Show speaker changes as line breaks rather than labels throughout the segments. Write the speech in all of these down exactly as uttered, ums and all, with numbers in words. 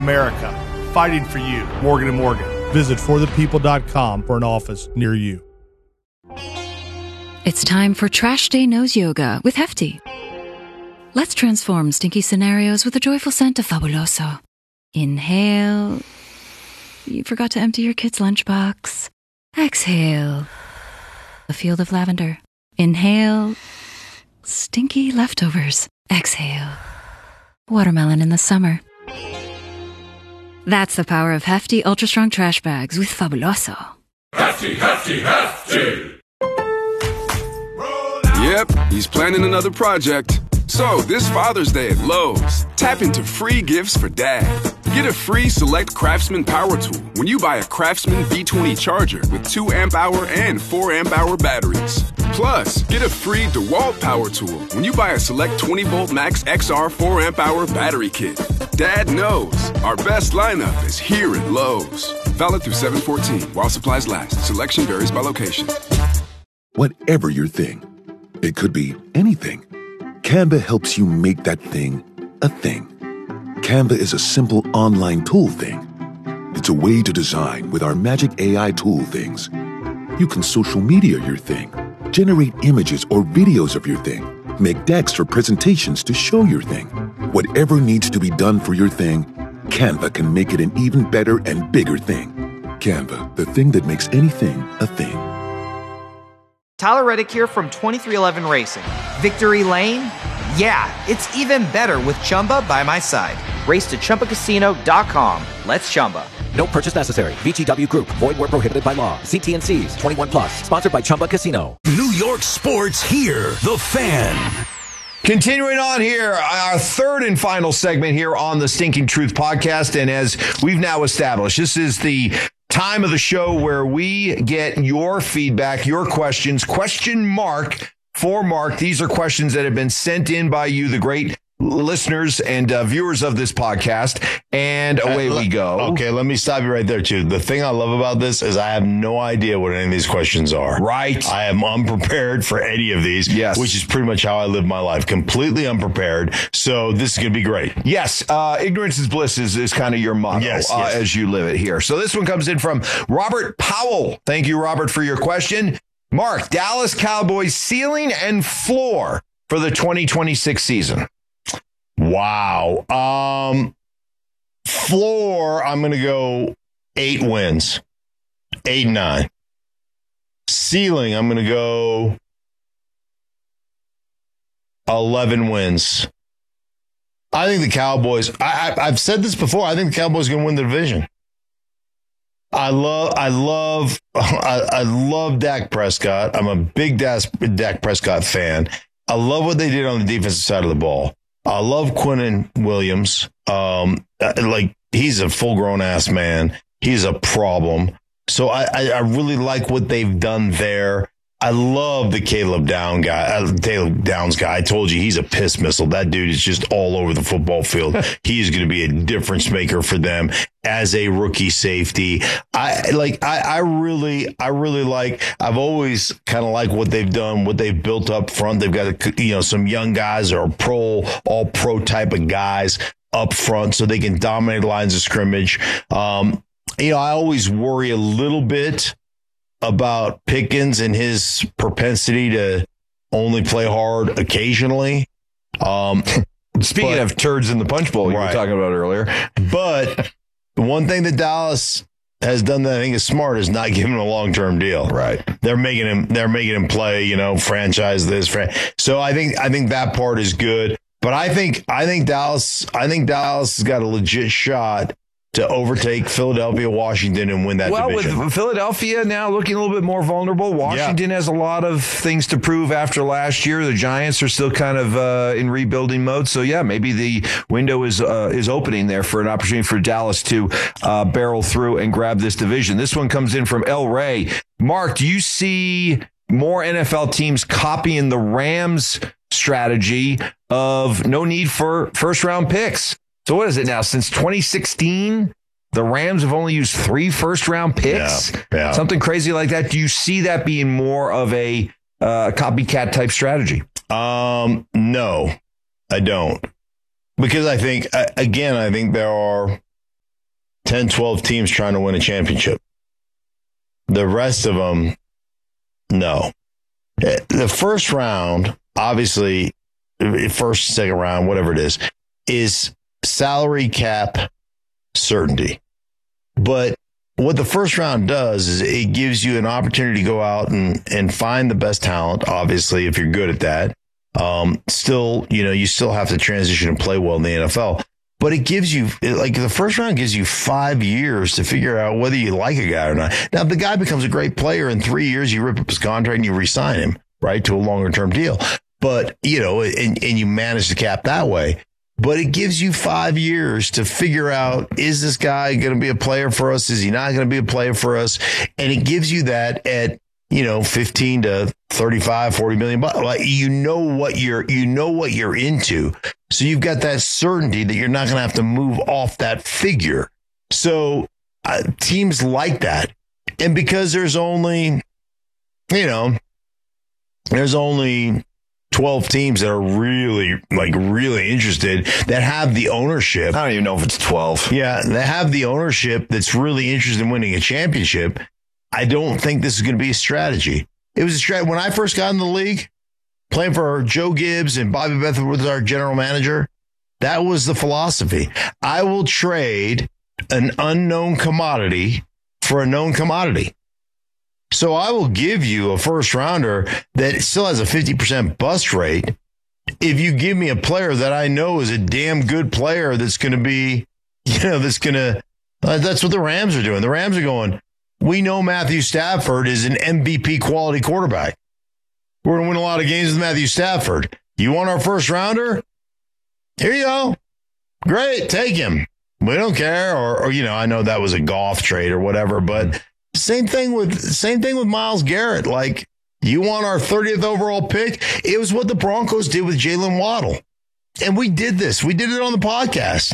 America, fighting for you. Morgan and Morgan. Visit for the people dot com for an office near you.
It's time for Trash Day Nose Yoga with Hefty. Let's transform stinky scenarios with the joyful scent of Fabuloso. Inhale. You forgot to empty your kid's lunchbox. Exhale. A field of lavender. Inhale. Stinky leftovers. Exhale. Watermelon in the summer. That's the power of Hefty Ultra Strong Trash Bags with Fabuloso.
Hefty, hefty, hefty!
Yep, he's planning another project. So, this Father's Day at Lowe's, tap into free gifts for Dad. Get a free Select Craftsman power tool when you buy a Craftsman V twenty charger with two amp hour and four amp hour batteries. Plus, get a free DeWalt power tool when you buy a Select twenty volt Max X R four amp hour battery kit. Dad knows our best lineup is here at Lowe's. Valid through seven fourteen while supplies last. Selection varies by location.
Whatever your thing, it could be anything. Canva helps you make that thing a thing. Canva is a simple online tool thing. It's a way to design with our magic A I tool things. You can social media your thing, generate images or videos of your thing, make decks or presentations to show your thing. Whatever needs to be done for your thing, Canva can make it an even better and bigger thing. Canva, the thing that makes anything a thing.
Tyler Reddick here from twenty-three eleven Racing. Victory Lane? Yeah, it's even better with Chumba by my side. Race to Chumba Casino dot com. Let's Chumba.
No purchase necessary. V G W Group. Void where prohibited by law. See T and C's. twenty-one plus. Sponsored by Chumba Casino.
New York sports here. The Fan.
Continuing on here, our third and final segment here on the Stinking Truth podcast. And as we've now established, this is the time of the show where we get your feedback, your questions, question mark for Mark. These are questions that have been sent in by you, the great listeners and uh, viewers of this podcast, and away uh, we go.
Okay, let me stop you right there, too. The thing I love about this is I have no idea what any of these questions are.
Right.
I am unprepared for any of these,
yes.
Which is pretty much how I live my life, completely unprepared. So this is going to be great.
Yes, uh, ignorance is bliss is, is kind of your motto
yes,
uh,
yes.
as you live it here. So this one comes in from Robert Powell. Thank you, Robert, for your question. Mark, Dallas Cowboys ceiling and floor for the twenty twenty-six season.
Wow. Um, floor, I'm going to go eight wins. Eight, nine. Ceiling, I'm going to go eleven wins. I think the Cowboys, I, I, I've said this before, I think the Cowboys are going to win the division. I love, I love, I, I love Dak Prescott. I'm a big Dak, Dak Prescott fan. I love what they did on the defensive side of the ball. I love Quinnen Williams. Um, like he's a full grown ass man. He's a problem. So I, I, I really like what they've done there. I love the Caleb Down guy, uh, Caleb Downs guy. I told you he's a piss missile. That dude is just all over the football field. He is going to be a difference maker for them as a rookie safety. I like. I, I really, I really like. I've always kind of like what they've done, what they've built up front. They've got you know some young guys that are pro, all pro type of guys up front, so they can dominate lines of scrimmage. Um, you know, I always worry a little bit about Pickens and his propensity to only play hard occasionally. Um,
Speaking but, of turds in the punch bowl you right. were talking about earlier.
But one thing that Dallas has done that I think is smart is not giving him a long-term deal.
Right.
They're making him they're making him play, you know, franchise this. Fran- so I think I think that part is good. But I think I think Dallas I think Dallas has got a legit shot to overtake Philadelphia, Washington, and win that
well,
division.
Well, with Philadelphia now looking a little bit more vulnerable, Washington yeah. has a lot of things to prove after last year. The Giants are still kind of uh, in rebuilding mode. So, yeah, maybe the window is uh, is opening there for an opportunity for Dallas to uh, barrel through and grab this division. This one comes in from El Rey. Mark, do you see more N F L teams copying the Rams strategy of no need for first-round picks? So what is it now? Since twenty sixteen, the Rams have only used three first-round picks?
Yeah, yeah.
Something crazy like that. Do you see that being more of a uh, copycat-type strategy?
Um, no, I don't. Because I think, again, I think there are ten, twelve teams trying to win a championship. The rest of them, no. The first round, obviously, first, second round, whatever it is, is salary cap certainty. But what the first round does is it gives you an opportunity to go out and, and find the best talent, obviously, if you're good at that. Um, still, you know, you still have to transition and play well in the N F L. But it gives you, like, the first round gives you five years to figure out whether you like a guy or not. Now, if the guy becomes a great player in three years, you rip up his contract and you re-sign him, right, to a longer-term deal. But, you know, and, and you manage the cap that way. But it gives you five years to figure out, is this guy going to be a player for us? Is he not going to be a player for us? And it gives you that at, you know, fifteen to thirty-five, forty million bucks. Like, you know what you're, you know what you're into. So you've got that certainty that you're not going to have to move off that figure. So uh, teams like that. And because there's only, you know, there's only twelve teams that are really, like, really interested, that have the ownership.
I don't even know if it's twelve.
Yeah, that have the ownership that's really interested in winning a championship. I don't think this is going to be a strategy. It was a strategy. When I first got in the league, playing for Joe Gibbs and Bobby Bethel was our general manager, that was the philosophy. I will trade an unknown commodity for a known commodity. So I will give you a first rounder that still has a fifty percent bust rate if you give me a player that I know is a damn good player that's going to be, you know, that's going to, uh, that's what the Rams are doing. The Rams are going, we know Matthew Stafford is an M V P quality quarterback. We're going to win a lot of games with Matthew Stafford. You want our first rounder? Here you go. Great. Take him. We don't care. Or, or, you know, I know that was a golf trade or whatever, but same thing with, same thing with Myles Garrett. Like, you want our thirtieth overall pick? It was what the Broncos did with Jalen Waddle. And we did this. We did it on the podcast.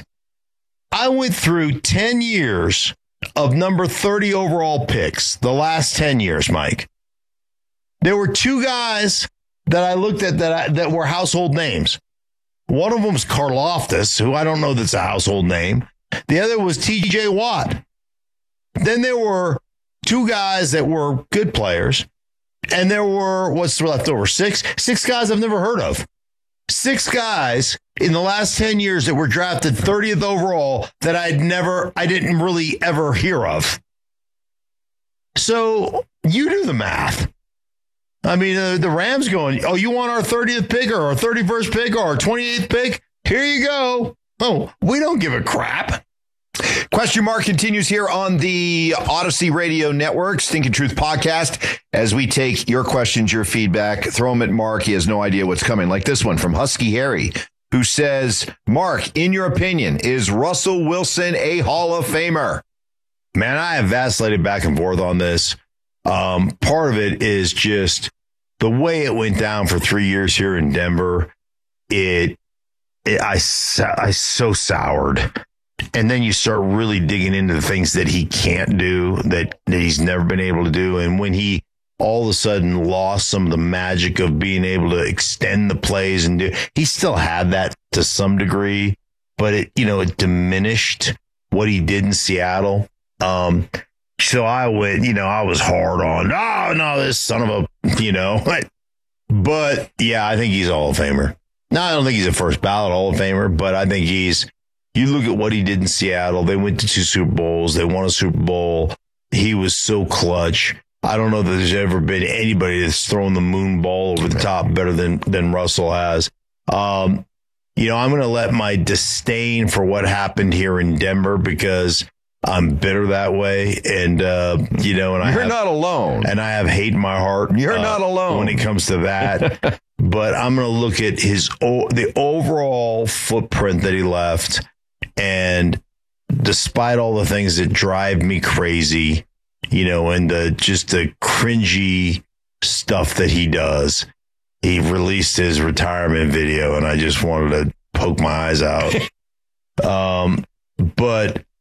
I went through ten years of number thirty overall picks, the last ten years, Mike. There were two guys that I looked at that I, that were household names. One of them was Karlaftis, who I don't know that's a household name. The other was T J Watt. Then there were two guys that were good players. And there were, what's left over? Six? Six guys I've never heard of. Six guys in the last ten years that were drafted thirtieth overall that I'd never, I didn't really ever hear of. So you do the math. I mean, uh, the Rams going, oh, you want our thirtieth pick or our thirty-first pick or our twenty-eighth pick? Here you go. Oh, we don't give a crap.
Question mark continues here on the Odyssey Radio Network, Stinking Truth Podcast, as we take your questions, your feedback, throw them at Mark. He has no idea what's coming. Like this one from Husky Harry, who says, Mark, in your opinion, is Russell Wilson a Hall of Famer?
Man, I have vacillated back and forth on this. Um, part of it is just the way it went down for three years here in Denver. It, it I, I so soured. And then you start really digging into the things that he can't do, that, that he's never been able to do. And when he all of a sudden lost some of the magic of being able to extend the plays and do, he still had that to some degree, but it, you know, it diminished what he did in Seattle. Um, so I went, you know, I was hard on, oh, no, this son of a, you know, but yeah, I think he's a Hall of Famer. No, I don't think he's a first ballot Hall of Famer, but I think he's, you look at what he did in Seattle. They went to two Super Bowls. They won a Super Bowl. He was so clutch. I don't know that there's ever been anybody that's thrown the moon ball over the top better than, than Russell has. Um, you know, I'm going to let my disdain for what happened here in Denver, because I'm bitter that way. And, uh, you know, and I
You're
have,
not alone.
And I have hate in my heart.
You're
uh,
not alone
when it comes to that. But I'm going to look at his, the overall footprint that he left. And despite all the things that drive me crazy, you know, and the just the cringy stuff that he does, he released his retirement video, and I just wanted to poke my eyes out. um, but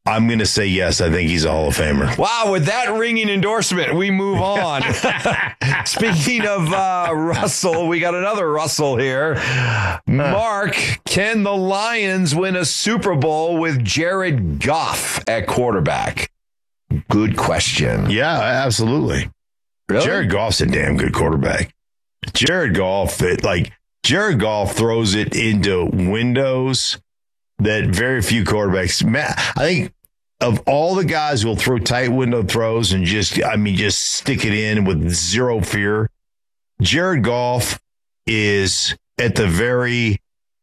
I'm going to say yes. I think he's a Hall of Famer.
Wow, with that ringing endorsement, we move on. Speaking of uh, Russell, we got another Russell here. Mark, can the Lions win a Super Bowl with Jared Goff at quarterback? Good question.
Yeah, absolutely.
Really?
Jared Goff's a damn good quarterback. Jared Goff, it, like Jared Goff throws it into windows that very few quarterbacks. I think of all the guys who will throw tight window throws and just, I mean, just stick it in with zero fear, Jared Goff is at the very,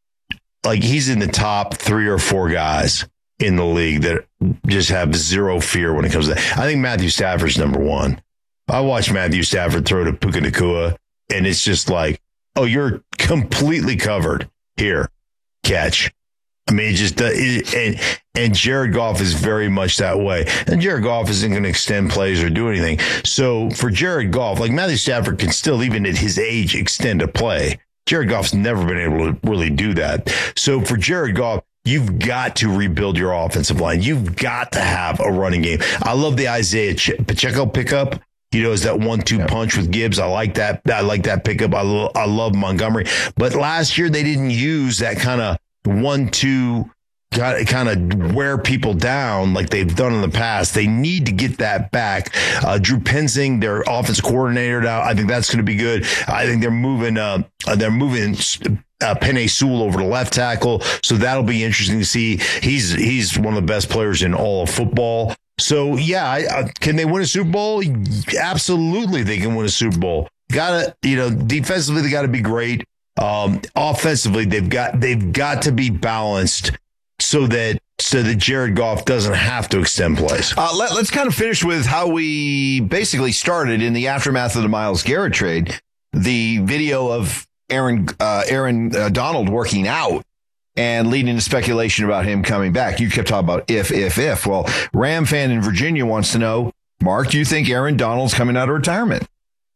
like he's in the top three or four guys in the league that just have zero fear when it comes to that. I think Matthew Stafford's number one. I watched Matthew Stafford throw to Puka Nacua, and it's just like, oh, you're completely covered here. Catch. I mean, it just uh, it, and and Jared Goff is very much that way. And Jared Goff isn't going to extend plays or do anything. So for Jared Goff, like Matthew Stafford can still, even at his age, extend a play. Jared Goff's never been able to really do that. So for Jared Goff, you've got to rebuild your offensive line. You've got to have a running game. I love the Isaiah Pacheco pickup. You know, is that one two punch with Gibbs. I like that. I like that pickup. I, lo- I love Montgomery. But last year, they didn't use that kind of one two kind of wear people down like they've done in the past. They need to get that back. Uh, Drew Penzing, their offense coordinator now, I think that's going to be good. I think they're moving, uh, they're moving uh, Penei Sewell over to left tackle. So that'll be interesting to see. He's, he's one of the best players in all of football. So, yeah, I, uh, can they win a Super Bowl? Absolutely, they can win a Super Bowl. Got to, you know, defensively, they got to be great. Um, offensively, they've got they've got to be balanced so that so that Jared Goff doesn't have to extend plays.
Uh, let, let's kind of finish with how we basically started in the aftermath of the Myles Garrett trade. The video of Aaron uh, Aaron uh, Donald working out and leading to speculation about him coming back. You kept talking about if, if, if. Well, Ram fan in Virginia wants to know, Mark, do you think Aaron Donald's coming out of retirement?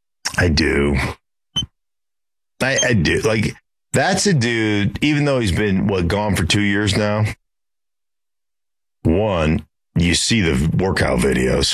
I do. I, I do. Like, that's a dude, even though he's been, what, gone for two years now? One, you see the workout videos.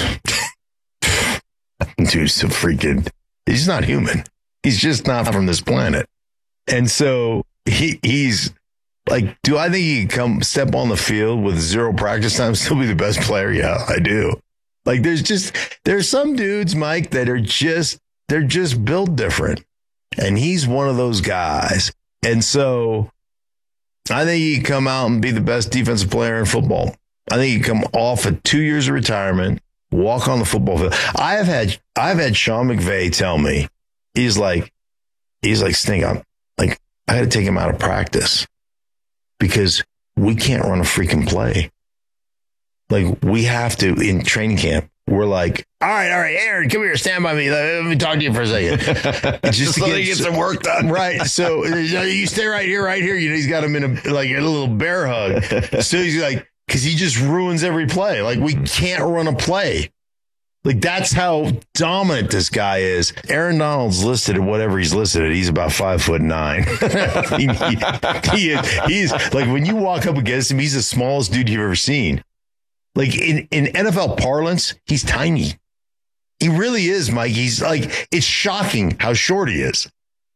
Dude's a freaking, he's not human. He's just not from this planet. And so he he's, like, do I think he can come step on the field with zero practice time, still be the best player? Yeah, I do. Like, there's just, there's some dudes, Mike, that are just, they're just built different. And he's one of those guys. And so I think he can come out and be the best defensive player in football. I think he can come off of two years of retirement, walk on the football field. I have had, I've had Sean McVay tell me, he's like, he's like, Stink, I'm like, I had to take him out of practice because we can't run a freaking play. Like, we have to in training camp. We're like, all right, all right, Aaron, come here, stand by me. Let me talk to you for a second.
Just, Just to so get, get some work done.
Right. So you stay right here, right here. You know, he's got him in a, like a little bear hug. So he's like, because he just ruins every play. Like, we can't run a play. Like, that's how dominant this guy is. Aaron Donald's listed at whatever he's listed at. He's about five foot nine. he, he, he is, he's like, when you walk up against him, he's the smallest dude you've ever seen. Like, in, in N F L parlance, he's tiny. He really is, Mike. He's like, it's shocking how short he is.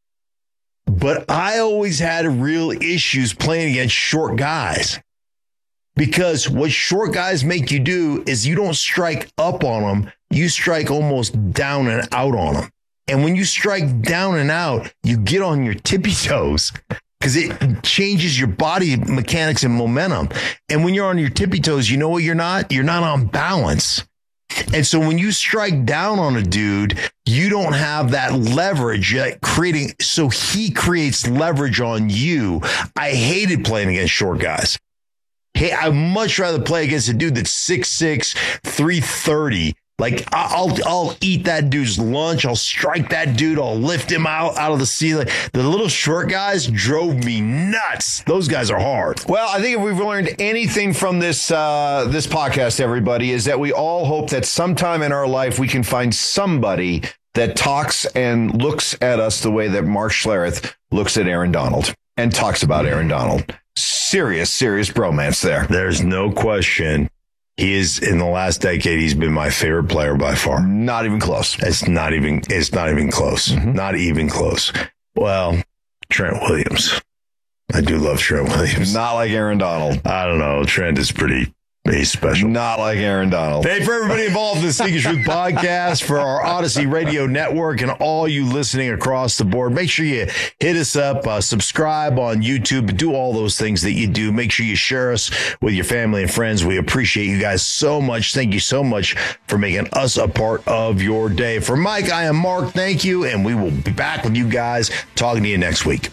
But I always had real issues playing against short guys. Because what short guys make you do is you don't strike up on them. You strike almost down and out on them. And when you strike down and out, you get on your tippy toes because it changes your body mechanics and momentum. And when you're on your tippy toes, you know what you're not? You're not on balance. And so when you strike down on a dude, you don't have that leverage that creating. So he creates leverage on you. I hated playing against short guys. Hey, I'd much rather play against a dude that's six six, three thirty. Like, I'll I'll eat that dude's lunch. I'll strike that dude. I'll lift him out, out of the ceiling. The little short guys drove me nuts. Those guys are hard.
Well, I think if we've learned anything from this uh, this podcast, everybody, is that we all hope that sometime in our life we can find somebody that talks and looks at us the way that Mark Schlereth looks at Aaron Donald and talks about Aaron Donald. Serious, serious bromance there.
There's no question. He is, in the last decade, he's been my favorite player by far.
Not even close.
It's not even, it's not even close. Mm-hmm. Not even close. Well, Trent Williams. I do love Trent Williams.
Not like Aaron Donald.
I don't know. Trent is pretty, he's special.
Not like Aaron Donald.
Hey, for everybody involved in the Sneaker Truth podcast, for our Odyssey Radio Network, and all you listening across the board, make sure you hit us up, uh, subscribe on YouTube, do all those things that you do. Make sure you share us with your family and friends. We appreciate you guys so much. Thank you so much for making us a part of your day. For Mike, I am Mark. Thank you, and we will be back with you guys talking to you next week.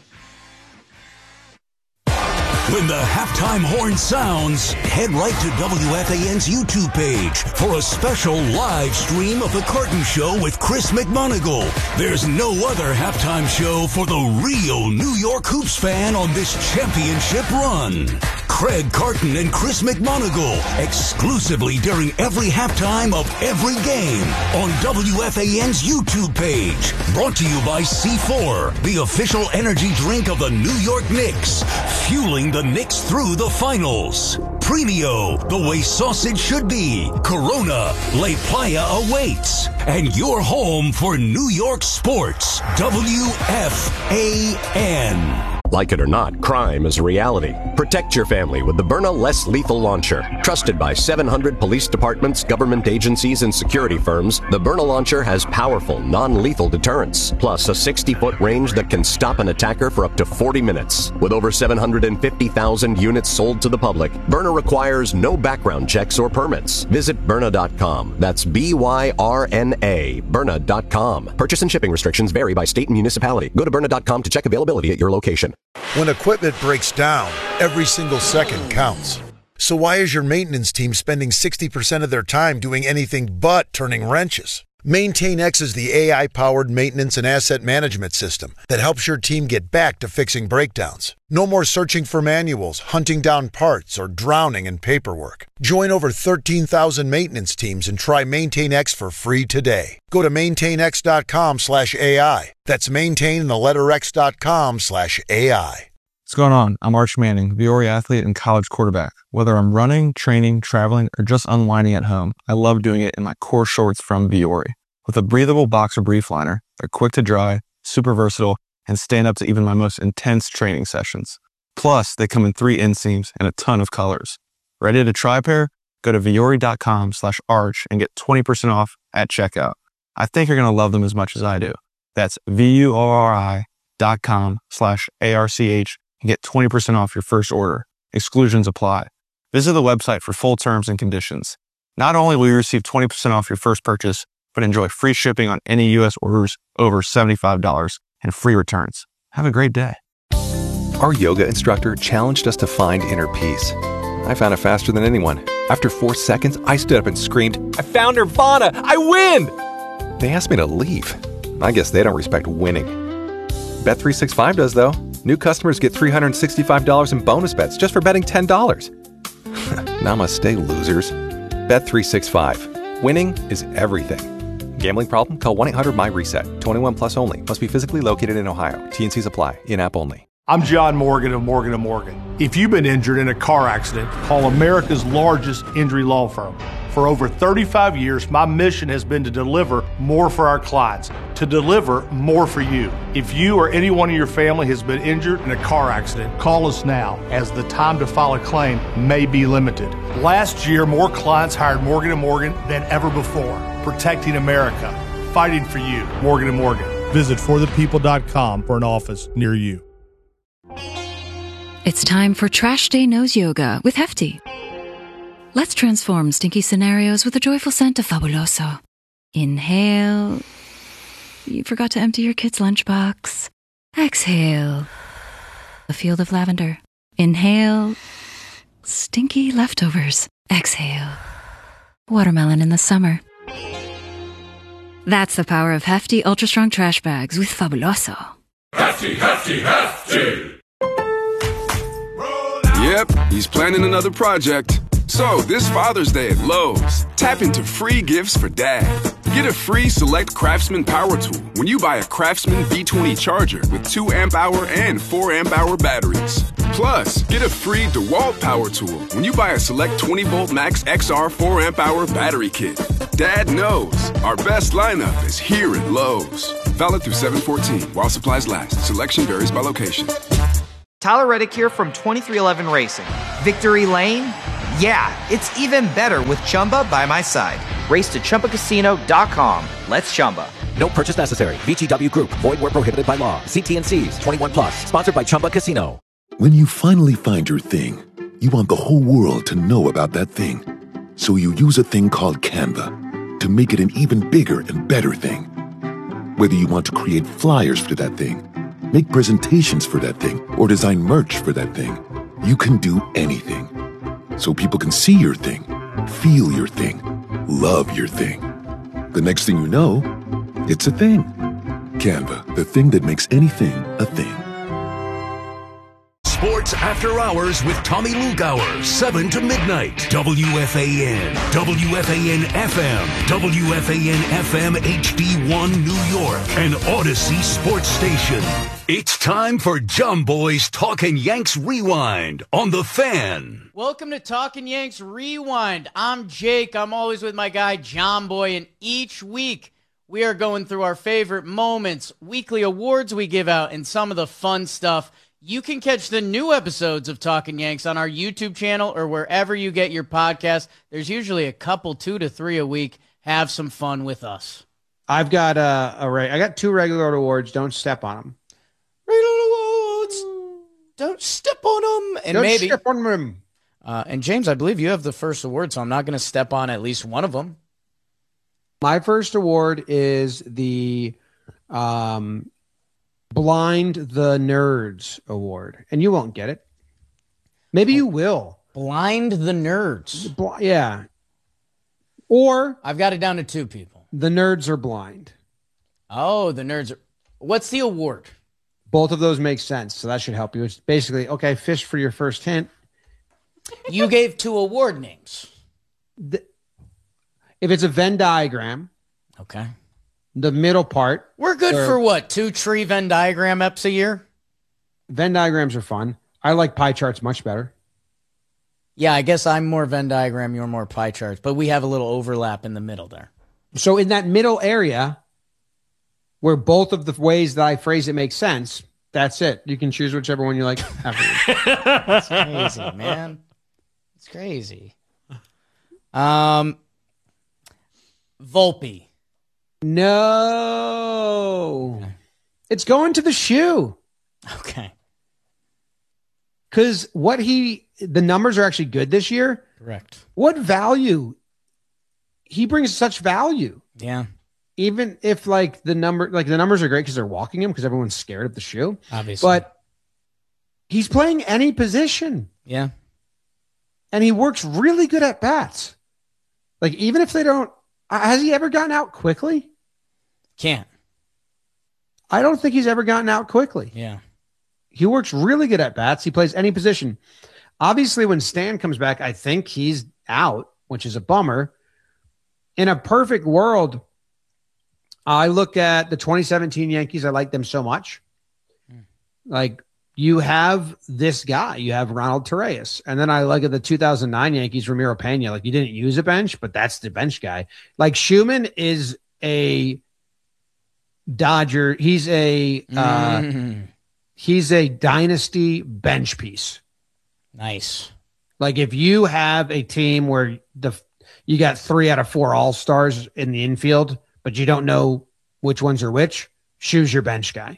When the halftime horn sounds, head right to W F A N's YouTube page for a special live stream of The Carton Show with Chris McMonagle. There's no other halftime show for the real New York Hoops fan on this championship run. Craig Carton and Chris McMonagle, exclusively during every halftime of every game on W F A N's YouTube page. Brought to you by C four, the official energy drink of the New York Knicks, fueling the Knicks through the finals. Premio, the way sausage should be. Corona, La Playa awaits. And your home for New York sports, W F A N.
Like it or not, crime is a reality. Protect your family with the Byrna Less Lethal Launcher. Trusted by seven hundred police departments, government agencies, and security firms, the Byrna Launcher has powerful, non-lethal deterrence, plus a sixty-foot range that can stop an attacker for up to forty minutes. With over seven hundred fifty thousand units sold to the public, Byrna requires no background checks or permits. Visit Byrna dot com. That's B Y R N A, Byrna dot com. Purchase and shipping restrictions vary by state and municipality. Go to Byrna dot com to check availability at your location.
When equipment breaks down, every single second counts. So why is your maintenance team spending sixty percent of their time doing anything but turning wrenches? MaintainX is the A I-powered maintenance and asset management system that helps your team get back to fixing breakdowns. No more searching for manuals, hunting down parts, or drowning in paperwork. Join over thirteen thousand maintenance teams and try MaintainX for free today. Go to maintainx.com slash AI. That's maintain in the letter x.com slash AI.
What's going on? I'm Arch Manning, Viore athlete and college quarterback. Whether I'm running, training, traveling, or just unwinding at home, I love doing it in my core shorts from Viore. With a breathable boxer brief liner, they're quick to dry, super versatile, and stand up to even my most intense training sessions. Plus, they come in three inseams and a ton of colors. Ready to try a pair? Go to Viore.com slash arch and get twenty percent off at checkout. I think you're going to love them as much as I do. That's V-U-O-R-I dot com slash A-R-C-H and get twenty percent off your first order. Exclusions apply. Visit the website for full terms and conditions. Not only will you receive twenty percent off your first purchase, but enjoy free shipping on any U S orders over seventy-five dollars and free returns. Have a great day.
Our yoga instructor challenged us to find inner peace. I found it faster than anyone. After four seconds, I stood up and screamed, "I found Nirvana! I win!" They asked me to leave. I guess they don't respect winning. Bet three sixty-five does, though. New customers get three hundred sixty-five dollars in bonus bets just for betting ten dollars. Namaste, losers. Bet three sixty-five. Winning is everything. Gambling problem? Call one eight hundred my reset. twenty-one plus only. Must be physically located in Ohio. T and Cs apply. In-app only.
I'm John Morgan of Morgan and Morgan. If you've been injured in a car accident, call America's largest injury law firm. For over thirty-five years, my mission has been to deliver more for our clients, to deliver more for you. If you or anyone in your family has been injured in a car accident, call us now, as the time to file a claim may be limited. Last year, more clients hired Morgan and Morgan than ever before, protecting America, fighting for you. Morgan and Morgan. Visit for the people dot com for an office near you.
It's time for Trash Day Nose Yoga with Hefty. Let's transform stinky scenarios with the joyful scent of Fabuloso. Inhale. You forgot to empty your kid's lunchbox. Exhale. A field of lavender. Inhale. Stinky leftovers. Exhale. Watermelon in the summer. That's the power of Hefty Ultra Strong Trash Bags with Fabuloso.
Hefty, hefty, hefty!
Yep, he's planning another project. So, this Father's Day at Lowe's, tap into free gifts for Dad. Get a free Select Craftsman Power Tool when you buy a Craftsman V twenty charger with two amp hour and four amp hour batteries. Plus, get a free DeWalt power tool when you buy a select twenty volt Max X R four amp hour battery kit. Dad knows our best lineup is here at Lowe's. Valid through seven fourteen while supplies last. Selection varies by location.
Tyler Reddick here from twenty-three eleven Racing. Victory Lane? Yeah, it's even better with Chumba by my side. Race to Chumba Casino dot com. Let's Chumba.
No purchase necessary. V G W Group. Void where prohibited by law. See T N Cs. twenty-one plus. Sponsored by Chumba Casino.
When you finally find your thing, you want the whole world to know about that thing. So you use a thing called Canva to make it an even bigger and better thing. Whether you want to create flyers for that thing, make presentations for that thing, or design merch for that thing, you can do anything. So people can see your thing, feel your thing, love your thing. The next thing you know, it's a thing. Canva, the thing that makes anything a thing.
Sports After Hours with Tommy Lugauer, seven to midnight. W F A N, W F A N F M, W F A N F M H D one New York, and Odyssey Sports Station. It's time for John Boy's Talkin' Yanks Rewind on The Fan.
Welcome to Talkin' Yanks Rewind. I'm Jake. I'm always with my guy John Boy, and each week we are going through our favorite moments, weekly awards we give out, and some of the fun stuff. You can catch the new episodes of Talkin' Yanks on our YouTube channel or wherever you get your podcast. There's usually a couple, two to three a week. Have some fun with us.
I've got uh, a I got two regular awards. Don't step on them.
Regular awards. Don't step on them. And
Don't
maybe
step on them.
Uh, and James, I believe you have the first award, so I'm not going to step on at least one of them.
My first award is the um. Blind the Nerds Award, and you won't get it. Maybe you will.
Blind the Nerds.
Bl- yeah. Or
I've got it down to two people.
The Nerds Are Blind.
Oh, the Nerds are. What's the award?
Both of those make sense, so that should help you. It's basically, okay, fish for your first hint.
You gave two award names.
The, if it's a Venn diagram.
Okay.
The middle part.
We're good for what? Two tree Venn diagram eps a year?
Venn diagrams are fun. I like pie charts much better.
Yeah, I guess I'm more Venn diagram, you're more pie charts, but we have a little overlap in the middle there.
So in that middle area, where both of the ways that I phrase it make sense, that's it. You can choose whichever one you like.
That's crazy, man. It's crazy. Um, Volpe.
No. Okay. It's going to the shoe.
Okay.
Because what he, the numbers are actually good this year.
Correct.
What value? He brings such value.
Yeah.
Even if like the number, like the numbers are great because they're walking him because everyone's scared of the shoe.
Obviously.
But he's playing any position.
Yeah.
And he works really good at bats. Like even if they don't, has he ever gotten out quickly?
Can't.
I don't think he's ever gotten out quickly.
Yeah.
He works really good at bats. He plays any position. Obviously, when Stan comes back, I think he's out, which is a bummer. In a perfect world, I look at the twenty seventeen Yankees. I like them so much. Mm. Like, you have this guy. You have Ronald Torreyes. And then I look at the two thousand nine Yankees, Ramiro Pena. Like, you didn't use a bench, but that's the bench guy. Like, Schumann is a Dodger. He's a uh, mm. he's a dynasty bench piece.
Nice.
Like, if you have a team where the you got three out of four all-stars in the infield, but you don't know which ones are which, Schu's your bench guy.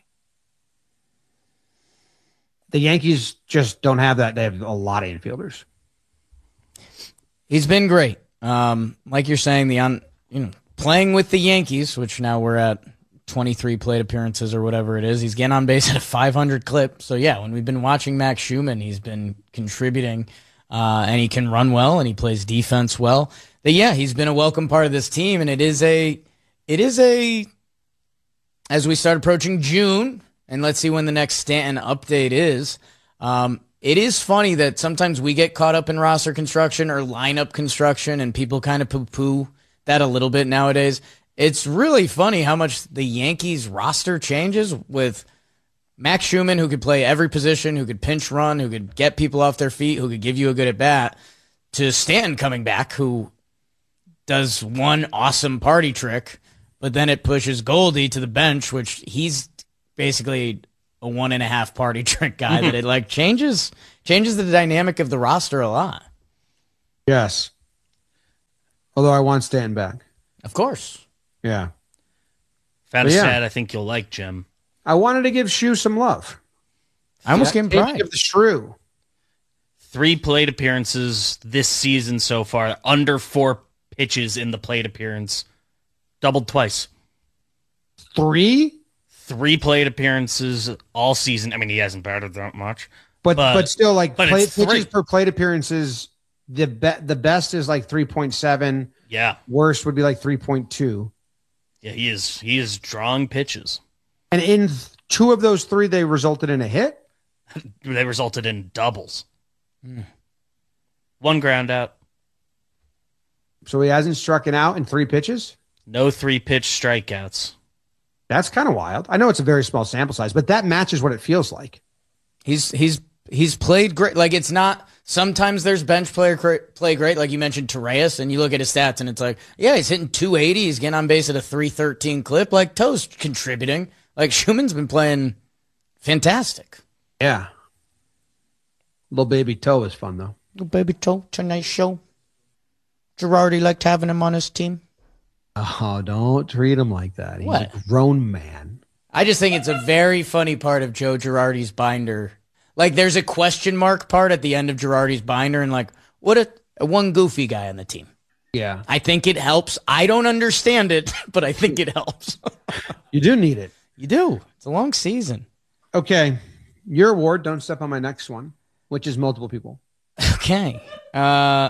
The Yankees just don't have that. They have a lot of infielders.
He's been great. Um, like you're saying, the on you know playing with the Yankees, which now we're at twenty-three plate appearances or whatever it is. He's getting on base at a five hundred clip. So yeah, when we've been watching Max Schumann, he's been contributing, uh, and he can run well and he plays defense well. But yeah, he's been a welcome part of this team, and it is a, it is a, as we start approaching June. And let's see when the next Stanton update is. Um, it is funny that sometimes we get caught up in roster construction or lineup construction, and people kind of poo-poo that a little bit nowadays. It's really funny how much the Yankees roster changes with Max Schumann, who could play every position, who could pinch run, who could get people off their feet, who could give you a good at bat, to Stan coming back, who does one awesome party trick, but then it pushes Goldie to the bench, which he's basically a one and a half party trick guy that it like changes changes the dynamic of the roster a lot.
Yes. Although I want Stan back.
Of course.
Yeah.
Fattest
yeah.
stat I think you'll like, Jim.
I wanted to give Shu some love.
I almost gave him pride.
Give the Shrew.
Three plate appearances this season so far, under four pitches in the plate appearance. Doubled twice.
Three?
Three plate appearances all season. I mean, he hasn't batted that much.
But but, but still, like,
but
plate, pitches
three.
per plate appearances, the, be, the best is like three point seven.
Yeah.
Worst would be like three point two.
Yeah, he is he is drawing pitches.
And in two of those three, they resulted in a hit?
They resulted in doubles. Mm. One ground out.
So he hasn't struck it out in three pitches?
No three-pitch strikeouts.
That's kind of wild. I know it's a very small sample size, but that matches what it feels like.
He's he's he's played great. Like, it's not – sometimes there's bench player cr- play great, like you mentioned Torreyes, and you look at his stats, and it's like, yeah, he's hitting two eighty. He's getting on base at a three thirteen clip. Like, Toe's contributing. Like, Schumann's been playing fantastic.
Yeah. Little baby Toe is fun, though.
Little baby Toe, it's a nice show. Girardi liked having him on his team.
Oh, don't treat him like that. He's
What?
a grown man.
I just think it's a very funny part of Joe Girardi's binder. Like, there's a question mark part at the end of Girardi's binder, and like, what a, a one goofy guy on the team.
Yeah.
I think it helps. I don't understand it, but I think it helps.
You do need it.
You do. It's a long season.
Okay. Your award, don't step on my next one, which is multiple people.
Okay. Uh,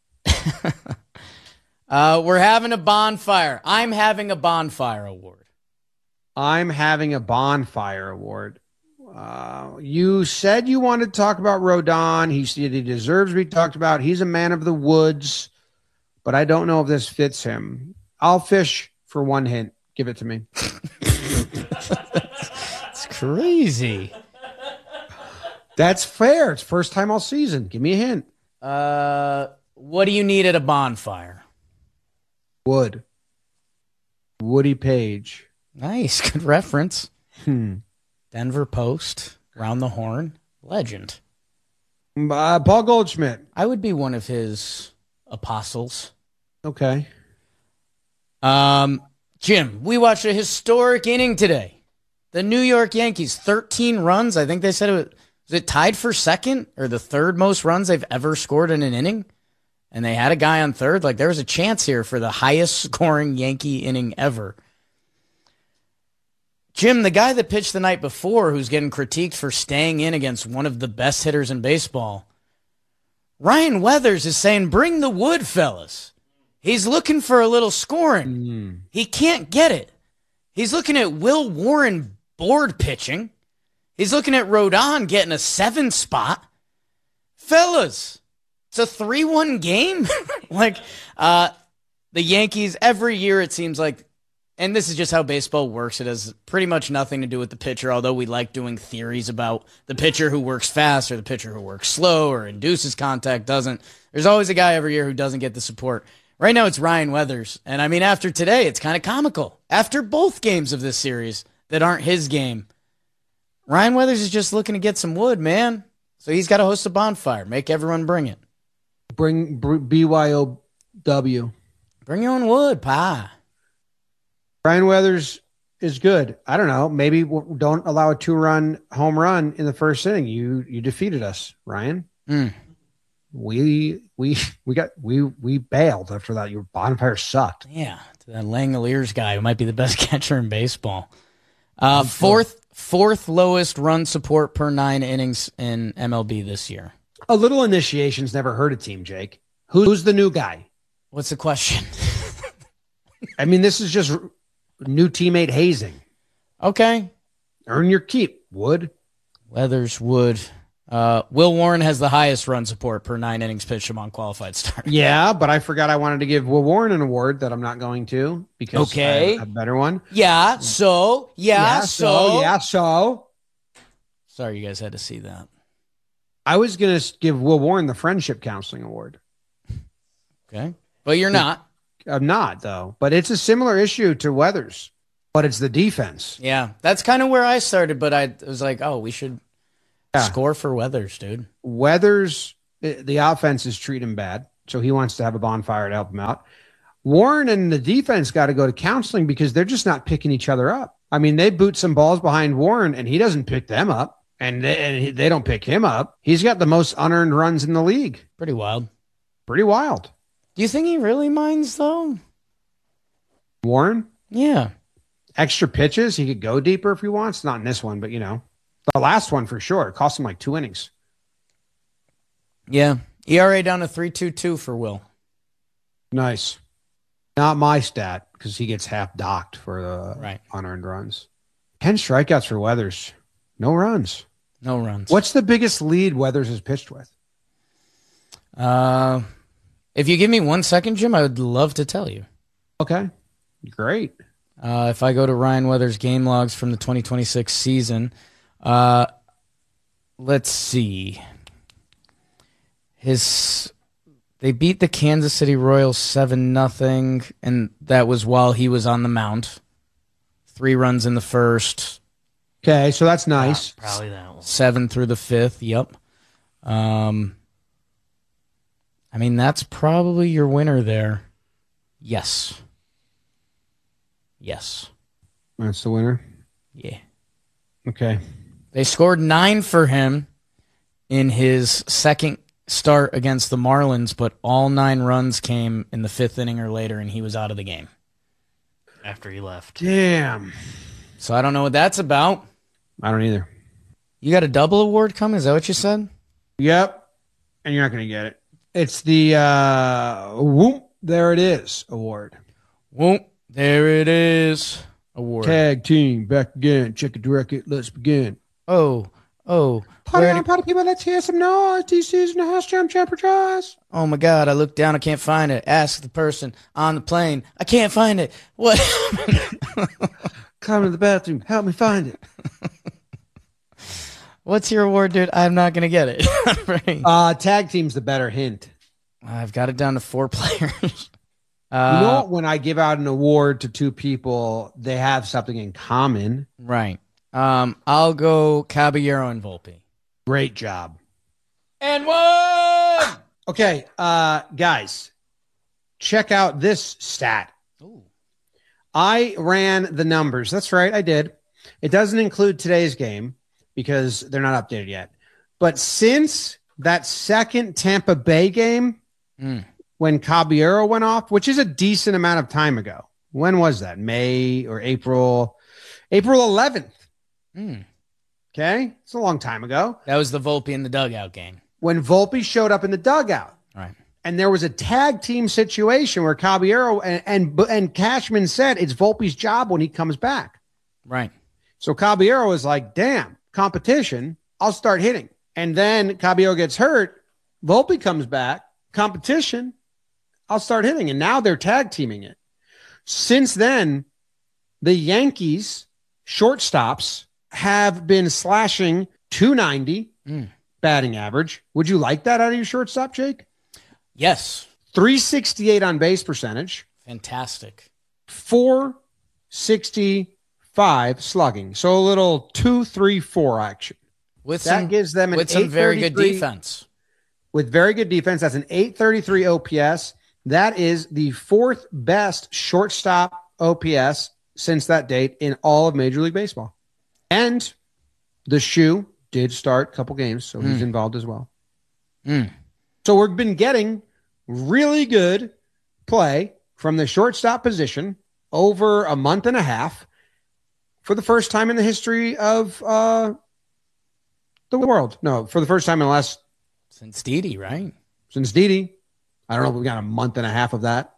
uh, we're having a bonfire. I'm having a bonfire award.
I'm having a bonfire award. Uh, you said you wanted to talk about Rodon. He said he deserves to be talked about. He's a man of the woods, but I don't know if this fits him. I'll fish for one hint. Give it to me.
It's crazy.
That's fair. It's first time all season. Give me a hint.
Uh, what do you need at a bonfire?
Wood. Woody Page.
Nice. Good reference.
Hmm.
Denver Post. Round the Horn. Legend.
Uh, Paul Goldschmidt.
I would be one of his apostles.
Okay.
Um, Jim, we watched a historic inning today. The New York Yankees, thirteen runs. I think they said it was, was it tied for second or the third most runs they've ever scored in an inning. And they had a guy on third. Like, there was a chance here for the highest scoring Yankee inning ever. Jim, the guy that pitched the night before, who's getting critiqued for staying in against one of the best hitters in baseball, Ryan Weathers is saying, bring the wood, fellas. He's looking for a little scoring.
Mm.
He can't get it. He's looking at Will Warren board pitching. He's looking at Rodon getting a seven spot. Fellas, it's a three one game. like, uh, the Yankees, every year it seems like, and this is just how baseball works. It has pretty much nothing to do with the pitcher, although we like doing theories about the pitcher who works fast or the pitcher who works slow or induces contact, doesn't. There's always a guy every year who doesn't get the support. Right now it's Ryan Weathers. And I mean, after today, it's kind of comical. After both games of this series that aren't his game, Ryan Weathers is just looking to get some wood, man. So he's got to host a bonfire. Make everyone bring it.
Bring B Y O W.
Bring your own wood, pie.
Ryan Weathers is good. I don't know. Maybe don't allow a two-run home run in the first inning. You you defeated us, Ryan.
Mm.
We we we got we we bailed after that. Your bonfire sucked.
Yeah, to that Langoliers guy who might be the best catcher in baseball. Uh, fourth fourth lowest run support per nine innings in M L B this year.
A little initiation's never hurt a team, Jake. Who's the new guy?
What's the question?
I mean, this is just new teammate hazing.
Okay.
Earn your keep, Wood.
Weathers, Wood. Uh, Will Warren has the highest run support per nine innings pitched among qualified starters.
Yeah, but I forgot I wanted to give Will Warren an award that I'm not going to because
okay.
I have a better one.
Yeah, so, yeah,
yeah
so.
Yeah, so.
Sorry, you guys had to see that.
I was going to give Will Warren the Friendship Counseling Award.
Okay. But you're not.
I'm not, though. But it's a similar issue to Weathers. But it's the defense.
Yeah, that's kind of where I started, but I was like, oh, we should yeah. score for Weathers, dude.
Weathers, the offense is treating him bad, so he wants to have a bonfire to help him out. Warren and the defense got to go to counseling because they're just not picking each other up. I mean, they boot some balls behind Warren, and he doesn't pick them up, and they, and they don't pick him up. He's got the most unearned runs in the league.
Pretty wild.
Pretty wild.
Do you think he really minds, though?
Warren?
Yeah.
Extra pitches. He could go deeper if he wants. Not in this one, but, you know, the last one for sure. It cost him like two innings.
Yeah. E R A down to three point two two for Will.
Nice. Not my stat because he gets half docked for the
right.
unearned runs. ten strikeouts for Weathers. No runs.
No runs.
What's the biggest lead Weathers has pitched with?
Uh, if you give me one second, Jim, I would love to tell you.
Okay. Great.
Uh, if I go to Ryan Weathers' game logs from the twenty twenty-six season, uh, let's see. His they beat the Kansas City Royals seven nothing, and that was while he was on the mound. Three runs in the first.
Okay, so that's nice.
Yeah, probably that one.
Seven through the fifth. Yep. Um, I mean, that's probably your winner there. Yes. Yes.
That's the winner?
Yeah.
Okay.
They scored nine for him in his second start against the Marlins, but all nine runs came in the fifth inning or later, and he was out of the game.
After he left.
Damn.
So I don't know what that's about.
I don't either.
You got a double award coming? Is that what you said?
Yep. And you're not going to get it. It's the uh, Whoop, There It Is award.
Whoop. There it is. Award.
Tag team back again. Check it record. Let's begin.
Oh, oh.
Party on, party people. Let's hear some noise. D C's in the house. Jam Champions.
Oh my God! I look down. I can't find it. Ask the person on the plane. I can't find it. What?
Come to the bathroom. Help me find it.
What's your award, dude? I'm not gonna get it. Right.
Uh, tag team's the better hint.
I've got it down to four players.
Uh, you know, when I give out an award to two people, they have something in common.
Right. Um, I'll go Caballero and Volpe.
Great job.
And one.
Okay, uh, guys, check out this stat.
Ooh.
I ran the numbers. That's right, I did. It doesn't include today's game because they're not updated yet. But since that second Tampa Bay game,
mm.
when Caballero went off, which is a decent amount of time ago. When was that? May or April? April eleventh.
Mm.
Okay. It's a long time ago.
That was the Volpe in the dugout game.
When Volpe showed up in the dugout.
Right.
And there was a tag team situation where Caballero and, and, and Cashman said it's Volpe's job when he comes back.
Right.
So Caballero was like, damn, competition, I'll start hitting. And then Caballero gets hurt. Volpe comes back. Competition, I'll start hitting. And now they're tag teaming it. Since then, the Yankees shortstops have been slashing two ninety
mm.
batting average. Would you like that out of your shortstop, Jake?
Yes.
three sixty-eight on base percentage.
Fantastic.
four sixty-five slugging. So a little two three four action.
With
that
some,
gives them an
with some very good defense.
With very good defense. That's an eight thirty-three O P S. That is the fourth best shortstop O P S since that date in all of Major League Baseball. And the shoe did start a couple games, so mm. he's involved as well.
Mm.
So we've been getting really good play from the shortstop position over a month and a half for the first time in the history of uh, the world. No, for the first time in the last...
Since Didi, right?
Since Didi. I don't know if we got a month and a half of that.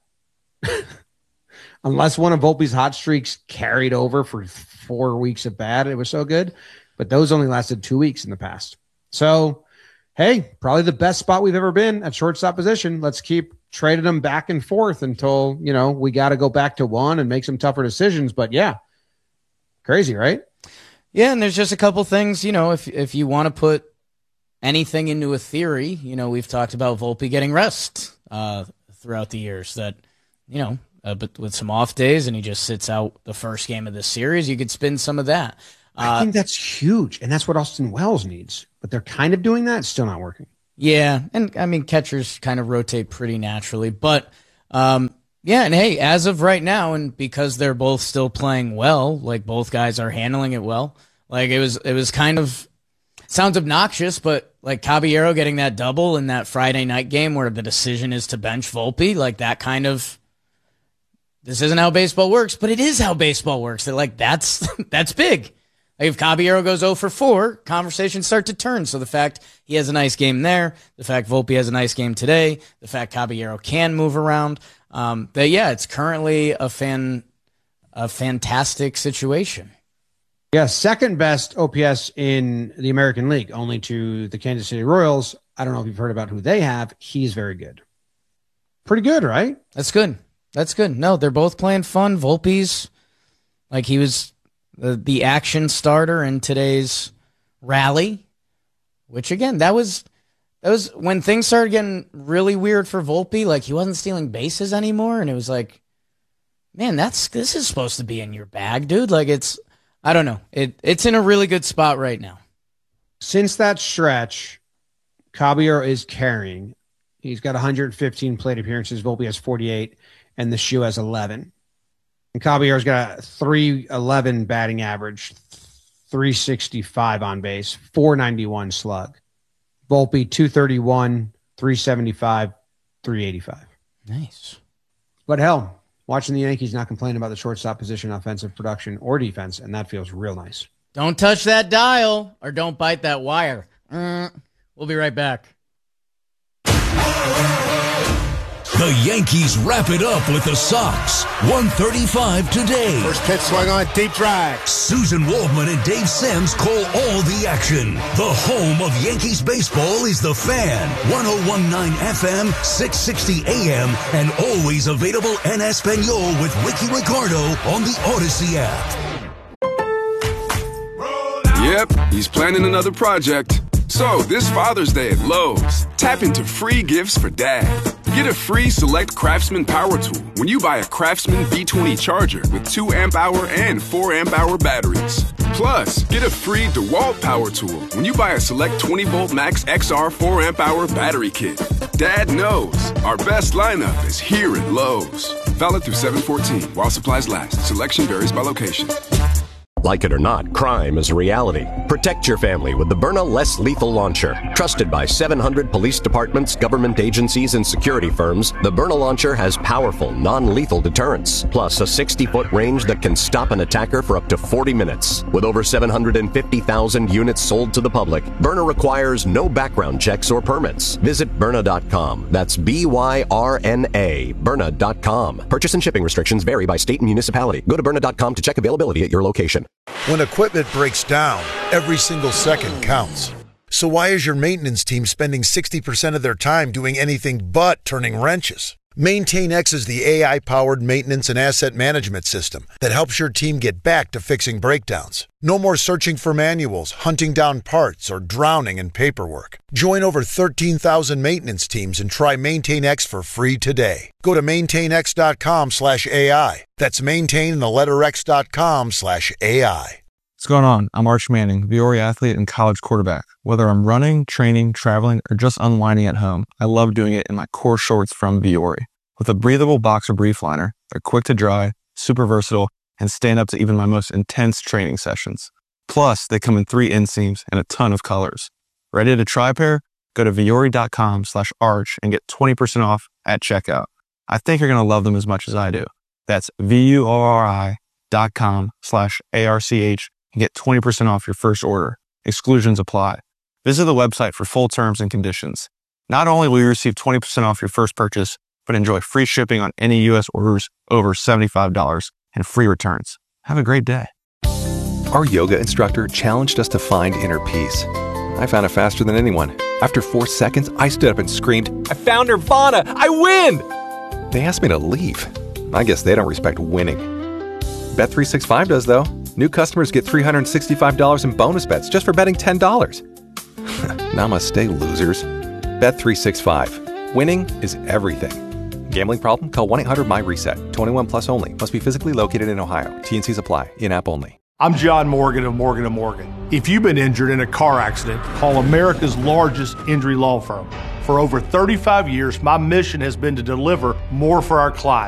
Unless one of Volpe's hot streaks carried over for four weeks of bad. It was so good. But those only lasted two weeks in the past. So, hey, probably the best spot we've ever been at shortstop position. Let's keep trading them back and forth until, you know, we got to go back to one and make some tougher decisions. But, yeah, crazy, right?
Yeah, and there's just a couple things, you know, if if you want to put anything into a theory, you know, we've talked about Volpe getting rest uh, throughout the years, that, you know, uh, but with some off days and he just sits out the first game of this series, you could spin some of that. Uh,
I think that's huge, and that's what Austin Wells needs. But they're kind of doing that. It's still not working.
Yeah, and I mean, catchers kind of rotate pretty naturally. But, um, yeah, and hey, as of right now, and because they're both still playing well, like both guys are handling it well, like it was it was kind of, sounds obnoxious, but like Caballero getting that double in that Friday night game where the decision is to bench Volpe, like that kind of, this isn't how baseball works, but it is how baseball works. That like that's that's big. Like if Caballero goes oh for four, conversations start to turn. So the fact he has a nice game there, the fact Volpe has a nice game today, the fact Caballero can move around, um, that yeah, it's currently a fan a fantastic situation.
Yeah, second best O P S in the American League, only to the Kansas City Royals. I don't know if you've heard about who they have. He's very good. Pretty good, right?
That's good. That's good. No, they're both playing fun. Volpe's, like he was the, the action starter in today's rally, which again, that was that was when things started getting really weird for Volpe. Like he wasn't stealing bases anymore, and it was like, man, that's this is supposed to be in your bag, dude. Like it's, I don't know, it it's in a really good spot right now.
Since that stretch, Caballero is carrying. He's got one hundred fifteen plate appearances. Volpe has forty-eight, and the shoe has eleven. And Caballero's got a three eleven batting average, three sixty-five on base, four ninety-one slug. Volpe two thirty-one, three seventy-five, three eighty-five.
Nice.
But hell, watching the Yankees not complaining about the shortstop position, offensive production, or defense, and that feels real nice.
Don't touch that dial or don't bite that wire. Uh, we'll be right back.
The Yankees wrap it up with the Sox. one thirty-five today.
First pitch swung on, deep drive.
Susan Waldman and Dave Sims call all the action. The home of Yankees baseball is The Fan. one oh one point nine F M, six sixty A M, and always available en Espanol with Ricky Ricardo on the Odyssey app.
Yep, he's planning another project. So, this Father's Day at Lowe's, tap into free gifts for Dad. Get a free Select Craftsman power tool when you buy a Craftsman B twenty charger with two amp hour and four amp hour batteries. Plus, get a free DeWalt power tool when you buy a Select twenty volt Max X R four amp hour battery kit. Dad knows our best lineup is here at Lowe's. Valid through seven fourteen while supplies last. Selection varies by location.
Like it or not, crime is a reality. Protect your family with the Byrna Less Lethal Launcher. Trusted by seven hundred police departments, government agencies, and security firms, the Byrna Launcher has powerful, non-lethal deterrence, plus a sixty-foot range that can stop an attacker for up to forty minutes. With over seven hundred fifty thousand units sold to the public, Byrna requires no background checks or permits. Visit Byrna dot com. That's B Y R N A, Byrna dot com. Purchase and shipping restrictions vary by state and municipality. Go to Byrna dot com to check availability at your location.
When equipment breaks down, every single second counts. So why is your maintenance team spending sixty percent of their time doing anything but turning wrenches? MaintainX is the A I-powered maintenance and asset management system that helps your team get back to fixing breakdowns. No more searching for manuals, hunting down parts, or drowning in paperwork. Join over thirteen thousand maintenance teams and try MaintainX for free today. Go to maintainx.com slash AI. That's maintain and the letter x.com slash AI.
What's going on? I'm Arch Manning, Viore athlete and college quarterback. Whether I'm running, training, traveling, or just unwinding at home, I love doing it in my core shorts from Viore. With a breathable boxer brief liner, they're quick to dry, super versatile, and stand up to even my most intense training sessions. Plus, they come in three inseams and a ton of colors. Ready to try a pair? Go to Viore.com slash arch and get twenty percent off at checkout. I think you're going to love them as much as I do. That's V-U-O-R-I dot com slash A-R-C-H and get twenty percent off your first order. Exclusions apply. Visit the website for full terms and conditions. Not only will you receive twenty percent off your first purchase, but enjoy free shipping on any U S orders over seventy-five dollars and free returns. Have a great day.
Our yoga instructor challenged us to find inner peace. I found it faster than anyone. After four seconds, I stood up and screamed, "I found Nirvana! I win!" They asked me to leave. I guess they don't respect winning. Bet three sixty-five does, though. New customers get three hundred sixty-five dollars in bonus bets just for betting ten dollars. Namaste, losers. Bet three sixty-five. Winning is everything. Gambling problem? Call one eight hundred my reset. twenty-one plus only. Must be physically located in Ohio. T N Cs apply. In-app only.
I'm John Morgan of Morgan and Morgan. If you've been injured in a car accident, call America's largest injury law firm. For over thirty-five years, my mission has been to deliver more for our clients.